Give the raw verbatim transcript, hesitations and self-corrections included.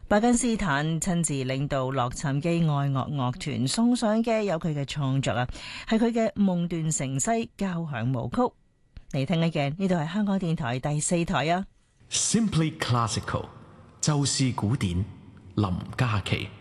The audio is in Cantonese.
巴根斯坦親自領導洛杉磯愛樂樂團送上嘅有佢嘅創作啊，係佢嘅夢斷城西交響舞曲。你聽緊嘅呢度係香港電台第四台啊。 Simply Classical， 就是古典，林嘉琪。